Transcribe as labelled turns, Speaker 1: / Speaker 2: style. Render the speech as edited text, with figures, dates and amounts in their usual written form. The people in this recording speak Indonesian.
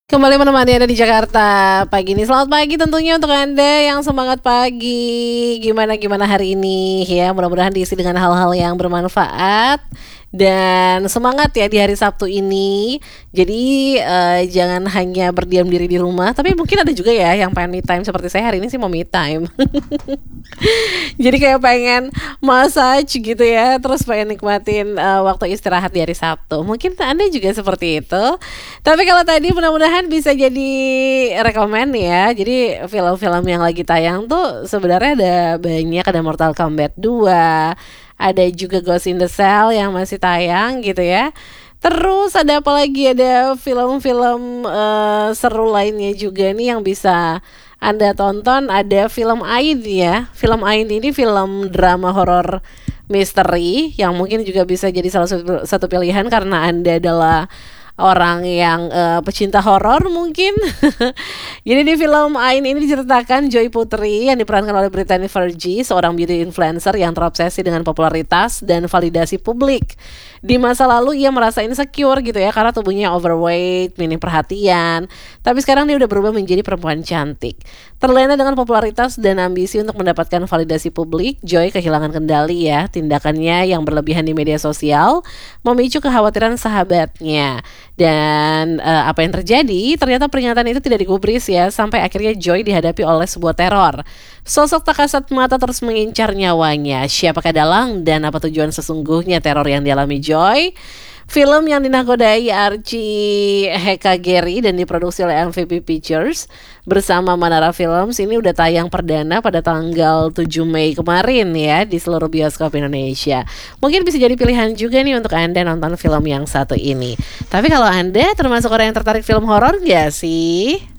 Speaker 1: Kembali menemani Anda di Jakarta pagi ini. Selamat pagi tentunya untuk Anda yang semangat pagi. Gimana hari ini ya? Mudah-mudahan diisi dengan hal-hal yang bermanfaat dan semangat ya di hari Sabtu ini. Jadi jangan hanya berdiam diri di rumah, tapi mungkin ada juga ya yang pengen me time seperti saya hari ini sih mau me time. Jadi kayak pengen massage gitu ya, terus pengen nikmatin waktu istirahat di hari Sabtu. Mungkin Anda juga seperti itu. Tapi kalau tadi mudah-mudahan bisa jadi rekomen ya. Jadi film-film yang lagi tayang tuh sebenarnya ada banyak, ada Mortal Kombat 2, ada juga Ghost in the Shell yang masih tayang gitu ya. Terus ada apa lagi, ada film-film seru lainnya juga nih yang bisa Anda tonton. Ada film Ain ya. Film Ain ini film drama horor misteri yang mungkin juga bisa jadi salah satu pilihan karena Anda adalah orang yang pecinta horor mungkin. Jadi di film Ain ini diceritakan Joy Putri yang diperankan oleh Brittany Fergie, seorang beauty influencer yang terobsesi dengan popularitas dan validasi publik. Di masa lalu ia merasa insecure gitu ya karena tubuhnya overweight, minim perhatian. Tapi sekarang dia udah berubah menjadi perempuan cantik. Terlena dengan popularitas dan ambisi untuk mendapatkan validasi publik, Joy kehilangan kendali ya. Tindakannya yang berlebihan di media sosial memicu kekhawatiran sahabatnya. Dan apa yang terjadi? Ternyata peringatan itu tidak digubris ya, sampai akhirnya Joy dihadapi oleh sebuah teror. Sosok tak kasat mata terus mengincar nyawanya. Siapakah dalang dan apa tujuan sesungguhnya teror yang dialami Joy? Film yang dinakodai Archie Hekageri dan diproduksi oleh MVP Pictures bersama Manara Films ini udah tayang perdana pada tanggal 7 Mei kemarin ya di seluruh bioskop Indonesia. Mungkin bisa jadi pilihan juga nih untuk Anda nonton film yang satu ini. Tapi kalau Anda termasuk orang yang tertarik film horor nggak sih?